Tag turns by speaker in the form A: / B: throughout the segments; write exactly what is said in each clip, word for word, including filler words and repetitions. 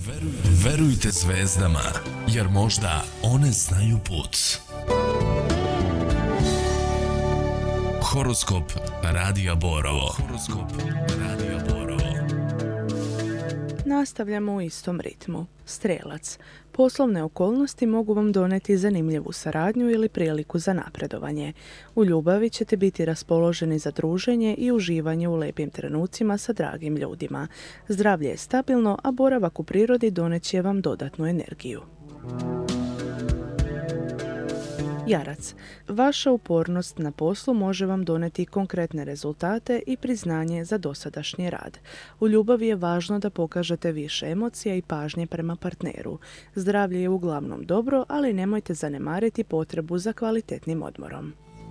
A: Verujte, verujte zvezdama, jer možda one znaju put. Horoskop Radija Borovo. Horoskop Radija Borovo.
B: Nastavljamo u istom ritmu. Strelac. Poslovne okolnosti mogu vam doneti zanimljivu saradnju ili priliku za napredovanje. U ljubavi ćete biti raspoloženi za druženje i uživanje u lijepim trenucima sa dragim ljudima. Zdravlje je stabilno, a boravak u prirodi doneće vam dodatnu energiju. Jarac. Vaša upornost na poslu može vam doneti konkretne rezultate i priznanje za dosadašnji rad. U ljubavi je važno da pokažete više emocija i pažnje prema partneru. Zdravlje je uglavnom dobro, ali nemojte zanemariti potrebu za kvalitetnim odmorom.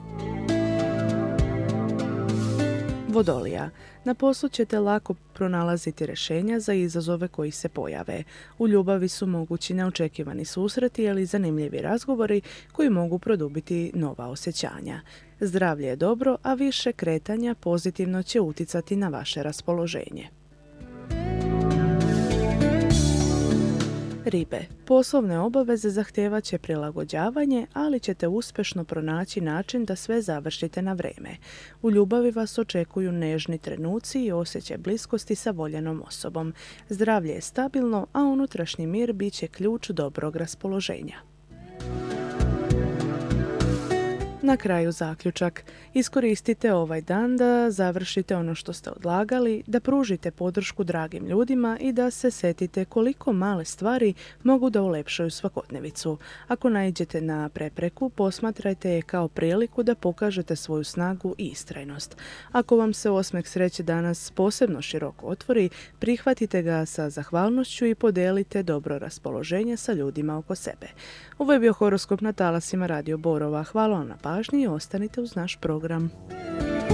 B: Vodolija. Na poslu ćete lako pronalaziti rješenja za izazove koji se pojave. U ljubavi su mogući neočekivani susreti ili zanimljivi razgovori koji mogu produbiti nova osjećanja. Zdravlje je dobro, a više kretanja pozitivno će utjecati na vaše raspoloženje. Ribe. Poslovne obaveze zahtijevat će prilagođavanje, ali ćete uspješno pronaći način da sve završite na vrijeme. U ljubavi vas očekuju nežni trenuci i osjećaj bliskosti sa voljenom osobom. Zdravlje je stabilno, a unutrašnji mir bit će ključ dobrog raspoloženja. Na kraju zaključak. Iskoristite ovaj dan da završite ono što ste odlagali, da pružite podršku dragim ljudima i da se setite koliko male stvari mogu da ulepšaju svakodnevicu. Ako naiđete na prepreku, posmatrajte je kao priliku da pokažete svoju snagu i istrajnost. Ako vam se osmeh sreće danas posebno široko otvori, prihvatite ga sa zahvalnošću i podelite dobro raspoloženje sa ljudima oko sebe. Ovo je bio horoskop na talasima Radio Borova. Hvala vam na pažnji i ostanite uz naš program.